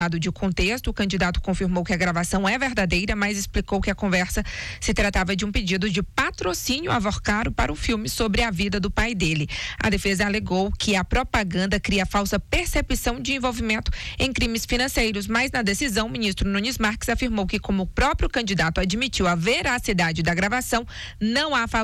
de contexto, o candidato confirmou que a gravação é verdadeira, mas explicou que a conversa se tratava de um pedido de patrocínio caro para um filme sobre a vida do pai dele. A defesa alegou que a propaganda cria falsa percepção de envolvimento em crimes financeiros, mas na decisão, o ministro Nunes Marques afirmou que, como o próprio candidato admitiu a veracidade da gravação, não há